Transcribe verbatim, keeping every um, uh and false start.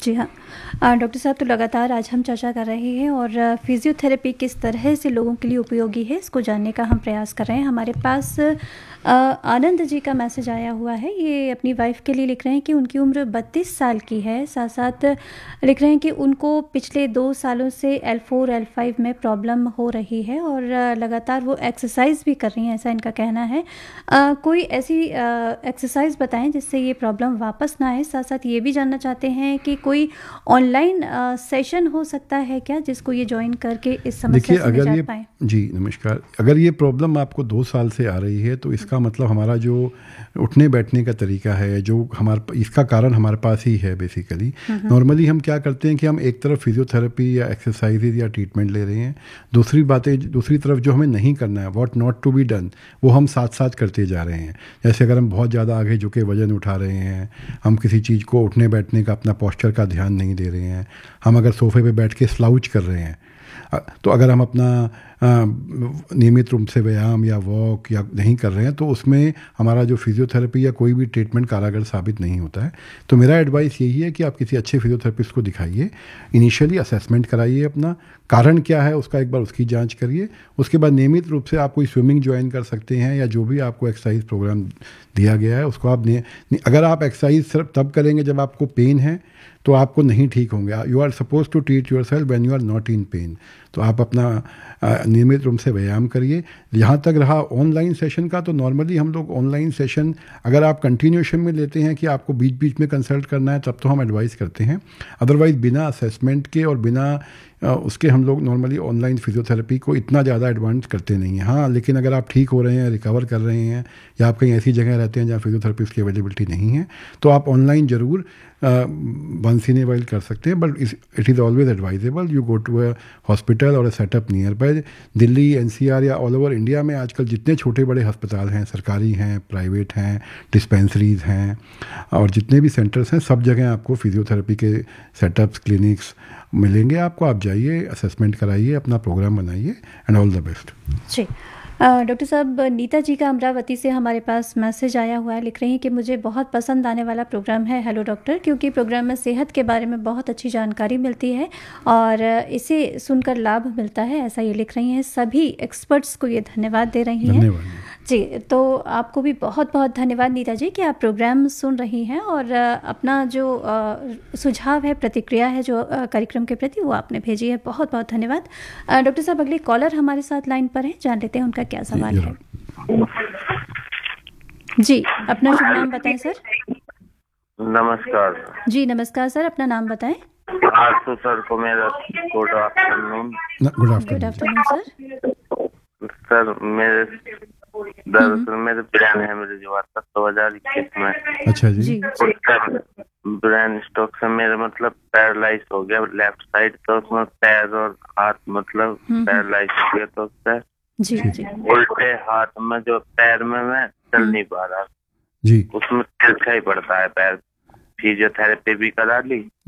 जी हाँ। अ, डॉक्टर साहब, तो लगातार आज हम चर्चा कर रहे हैं और फिज़ियोथेरेपी किस तरह से लोगों के लिए उपयोगी है, इसको जानने का हम प्रयास कर रहे हैं। हमारे पास अ, आनंद जी का मैसेज आया हुआ है। ये अपनी वाइफ़ के लिए लिख रहे हैं कि उनकी उम्र बत्तीस साल की है। साथ-साथ लिख रहे हैं कि उनको पिछले दो सालों से एल फोर, एल फाइव में प्रॉब्लम हो रही है और लगातार वो एक्सरसाइज़ भी कर रही हैं, ऐसा इनका कहना है। अ, कोई ऐसी अ, एक्सरसाइज़ बताएँ जिससे ये प्रॉब्लम वापस ना आए। साथ-साथ ये भी जानना चाहते हैं कि कोई ऑनलाइन अ, सेशन हो सकता है क्या, जिसको ये जॉइन करके इस समस्या देखिए, से अगर निजात ये पाएँ? जी, नमस्कार। अगर ये प्रॉब्लम आपको दो साल से आ रही है, तो इसका मतलब हमारा जो उठने-बैठने का तरीका है, जो हमारे प इसका कारण हमारे पास ही है बेसिकली। हुँ, हुँ। नॉर्मली हम क्या करते हैं कि हम एक तरफ फिज़ियोथेरेपी या एक्सरसाइज़ेज़ या ट्रीटमेंट ले रहे हैं, दूसरी बातें दूसरी तरफ जो हमें नहीं करना है, what not to be done, वो हम साथ-साथ करते जा रहे हैं। जैसे अगर हम बहुत ज़्यादा आगे झुके वज़न उठा रहे हैं, हम किसी चीज़ को उठने-बैठने का अपना पोस्चर का ध्यान नहीं दे रहे हैं, हम अगर सोफ़े पे बैठ के स्लाउच कर रहे हैं, अ, तो अगर हम अपना अ, नियमित रूप से व्यायाम या वॉक या नहीं कर रहे हैं, तो उसमें हमारा जो फिजियोथेरेपी या कोई भी ट्रीटमेंट कारगर साबित नहीं होता है। तो मेरा एडवाइस यही है कि आप किसी अच्छे फिजियोथेरेपिस्ट को दिखाइए, इनिशियली असेसमेंट कराइए, अपना कारण क्या है उसका एक बार उसकी जांच करिए। उसके बाद नियमित रूप से आप कोई स्विमिंग ज्वाइन कर सकते हैं या जो भी आपको एक्सरसाइज प्रोग्राम दिया गया है उसको आप ने, अगर आप एक्सरसाइज सिर्फ तब करेंगे जब आपको पेन है, तो आपको नहीं ठीक होंगे। You are suppose to treat your self when you are not in pen. तो आप अपना अ, नियमित रूप से व्यायाम करिए। यहाँ तक रहा ऑनलाइन सेशन का, तो नॉर्मली हम लोग ऑनलाइन सेशन अगर आप कंटिन्यूएशन में लेते हैं कि आपको बीच बीच में कंसल्ट करना है, तब तो हम एडवाइस करते हैं। अदरवाइज बिना असेसमेंट के और बिना अ, उसके हम लोग नॉर्मली ऑनलाइन फिजियोथेरेपी को इतना ज़्यादा एडवांस करते नहीं हैं। हाँ, लेकिन अगर आप ठीक हो रहे हैं, रिकवर कर रहे हैं, या आप कहीं ऐसी जगह रहते हैं जहाँ फिजियोथेरेपिस्ट की अवेलेबिलिटी नहीं है, तो आप ऑनलाइन ज़रूर वंस इन ए वाइल कर सकते हैं। But it is always advisable you go to a hospital और a setup near by. Delhi, NCR या ऑल ओवर इंडिया में आजकल जितने छोटे बड़े अस्पताल हैं, सरकारी हैं, प्राइवेट हैं, डिस्पेंसरीज हैं और जितने भी सेंटर्स हैं, सब जगह आपको फिजियोथेरेपी के सेटअप्स, क्लिनिक्स मिलेंगे। आपको आप जाइए, असेसमेंट कराइए, अपना प्रोग्राम बनाइए and all the best. Ji. A, doctor साहब, नीता जी का अमरावती से हमारे पास मैसेज आया हुआ है। लिख रही हैं कि मुझे बहुत पसंद आने वाला प्रोग्राम है हेलो डॉक्टर, क्योंकि प्रोग्राम में सेहत के बारे में बहुत अच्छी जानकारी मिलती है और इसे सुनकर लाभ मिलता है, ऐसा ये लिख रही हैं। सभी एक्सपर्ट्स को ये धन्यवाद दे रही हैं। धन्यवाद। जी, तो आपको भी बहुत बहुत धन्यवाद नीता जी कि आप प्रोग्राम सुन रही हैं और अ, अपना जो अ, सुझाव है, प्रतिक्रिया है जो अ, कार्यक्रम के प्रति, वो आपने भेजी है। बहुत बहुत धन्यवाद। अ, डॉक्टर साहब, अगले कॉलर हमारे साथ लाइन पर हैं, जान लेते हैं उनका क्या जी, सवाल है। जरूर। जी, अपना शुभ नाम बताएं सर। नमस्कार। जी नमस्कार सर, अपना नाम बताएं। आशु सर को मेरा good afternoon. Good good afternoon. Afternoon sir. Sir मेरे हम्म हम्म, दरअसल मेरे ब्रेन हेमरेज हुआ था दो हजार इक्कीस में। अच्छा जी। जी उस टाइम ब्रेन स्ट्रोक से मेरे मतलब पैरालाइज हो गया लेफ्ट साइड, तो उसमें पैर और हाथ मतलब हम्म हम्म, पैरालाइज हो गया, तो उससे जी ठीक। जी। उल्टे हाथ में जो पैर में मैं चल हम्म, नहीं पा रहा, जी उसमें तिरछा ही पड़ता है पैर। फिजियोथेरेपी भी करा ली,